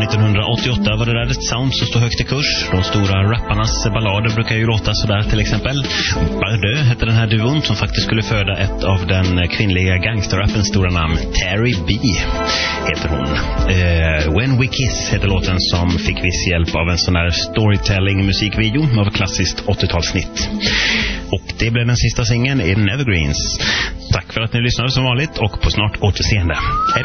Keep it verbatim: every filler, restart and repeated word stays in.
nittonhundraåttioåtta var det där ett sound som stod högt i kurs. De stora rapparnas ballader brukar ju låta sådär till exempel. Bardö hette den här duon som faktiskt skulle föda ett av den kvinnliga gangsterrappens stora namn. Terry B heter hon. Uh, When We Kiss heter låten som fick viss hjälp av en sån här storytelling musikvideo av klassiskt åttiotalssnitt. Och det blev den sista singeln i Evergreens. Tack för att ni lyssnade som vanligt och på snart återseende. Hej då!